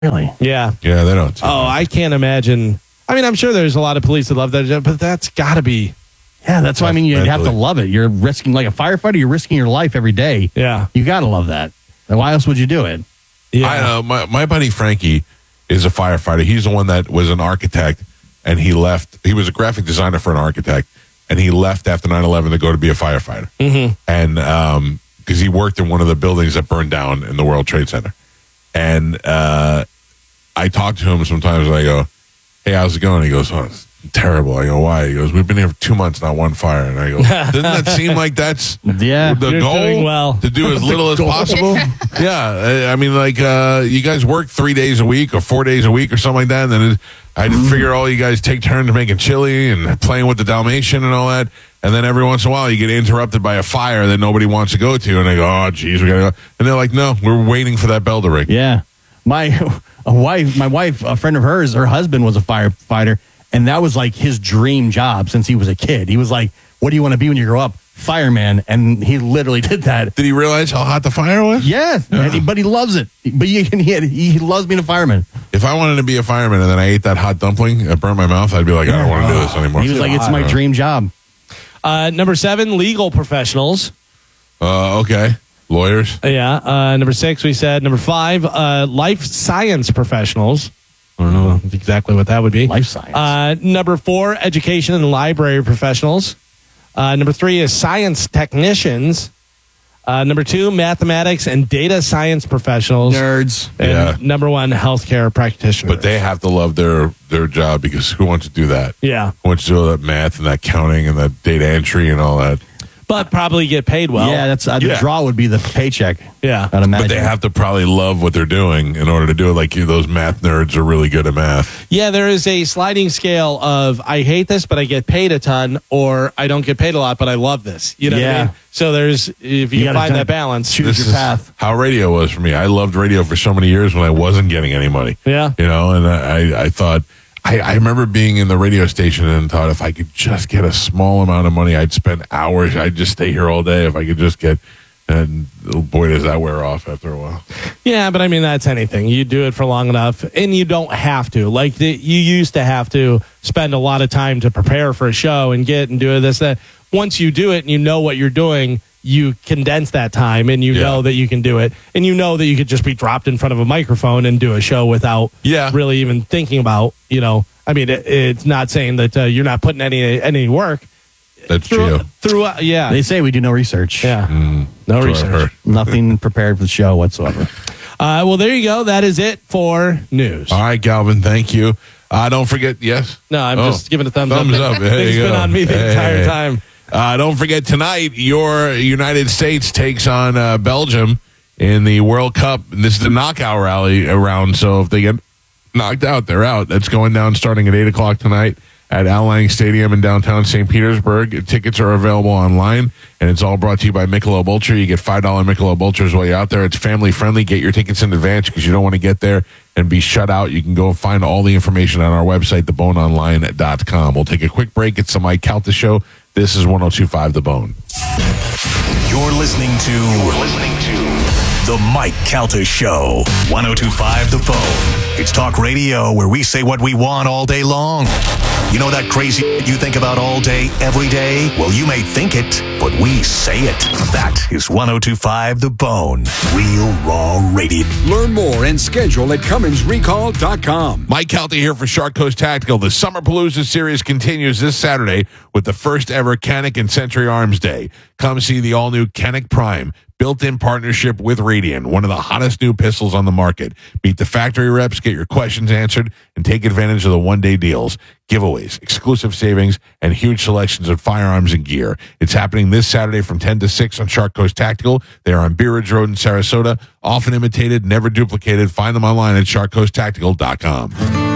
Really? Yeah. Yeah, they don't. Oh, I can't imagine. I mean, I'm sure there's a lot of police that love that job, but that's got to be. Yeah, that's why I mean you have to love it. You're risking, like a firefighter, you're risking your life every day. Yeah. You got to love that. And why else would you do it? Yeah. My buddy Frankie is a firefighter. He's the one that was an architect, and he left. He was a graphic designer for an architect, and he left after 9/11 to go to be a firefighter. Mm-hmm. And because he worked in one of the buildings that burned down in the World Trade Center. And I talk to him sometimes, and I go, hey, how's it going? He goes, oh, it's terrible. I go, why? He goes, we've been here for 2 months, not one fire. And I go, doesn't that seem like that's the goal? Doing well. To do as little as possible? Yeah. I mean, like, you guys work 3 days a week or 4 days a week or something like that. And then I figure all you guys take turns making chili and playing with the Dalmatian and all that. And then every once in a while you get interrupted by a fire that nobody wants to go to. And I go, oh, geez, we got to go. And they're like, no, we're waiting for that bell to ring. Yeah. My wife, a friend of hers, her husband was a firefighter. And that was like his dream job since he was a kid. He was like, what do you want to be when you grow up? Fireman. And he literally did that. Did he realize how hot the fire was? Yes. Yeah. But he loves it. But he loves being a fireman. If I wanted to be a fireman and then I ate that hot dumpling, it burned my mouth, I'd be like, I don't want to do this anymore. He was like, it's my dream job. Number 7, legal professionals. Okay. Lawyers. Yeah. Number 6, we said. Number 5, life science professionals. I don't know exactly what that would be. Life science. Number 4, education and library professionals. Number 3 is science technicians. Number 2, mathematics and data science professionals. Nerds. And number 1, healthcare practitioners. But they have to love their job, because who wants to do that? Yeah. Who wants to do all that math and that counting and that data entry and all that? But probably get paid well. Yeah, that's the draw would be the paycheck. Yeah. I'd imagine. But they have to probably love what they're doing in order to do it. Like, those math nerds are really good at math. Yeah, there is a sliding scale of I hate this, but I get paid a ton, or I don't get paid a lot, but I love this. You know what I mean? So there's, if you can find that balance, choose your path. How radio was for me. I loved radio for so many years when I wasn't getting any money. Yeah. You know, and I thought, I remember being in the radio station and thought if I could just get a small amount of money, I'd spend hours. I'd just stay here all day if I could just get, and oh boy, does that wear off after a while. Yeah, but I mean, that's anything. You do it for long enough, and you don't have to. Like, you used to have to spend a lot of time to prepare for a show and get and do this, that. Once you do it and you know what you're doing, you condense that time, and you know that you can do it, and you know that you could just be dropped in front of a microphone and do a show without really even thinking about, I mean, it's not saying that you're not putting any work. That's true. They say we do no research. Yeah. No research. Nothing prepared for the show whatsoever. Well, there you go. That is it for news. All right, Galvin, thank you. Don't forget, yes? No, I'm just giving a thumbs up. There It's you been go. on me the entire time. Don't forget, tonight, your United States takes on Belgium in the World Cup. This is the knockout round, so if they get knocked out, they're out. That's going down starting at 8 o'clock tonight at Al Lang Stadium in downtown St. Petersburg. Tickets are available online, and it's all brought to you by Michelob Ultra. You get $5 Michelob Ultras while you're out there. It's family-friendly. Get your tickets in advance because you don't want to get there and be shut out. You can go find all the information on our website, theboneonline.com. We'll take a quick break. It's the Mike Calta Show. This is 102.5 The Bone. You're listening to The Mike Calta Show. 102.5 The Bone. It's talk radio where we say what we want all day long. You know that crazy you think about all day, every day? Well, you may think it, but we say it. That is 102.5 The Bone. Real raw radio. Learn more and schedule at CumminsRecall.com. Mike Calta here for Shark Coast Tactical. The Summerpalooza series continues this Saturday with the first ever Kennick and Century Arms Day. Come see the all-new Kennick Prime, built-in partnership with Radian, one of the hottest new pistols on the market. Meet the factory reps, get your questions answered, and take advantage of the one-day deals, giveaways, exclusive savings, and huge selections of firearms and gear. It's happening this Saturday from 10 to 6 on Shark Coast Tactical. They are on Bee Ridge Road in Sarasota. Often imitated, never duplicated. Find them online at sharkcoasttactical.com.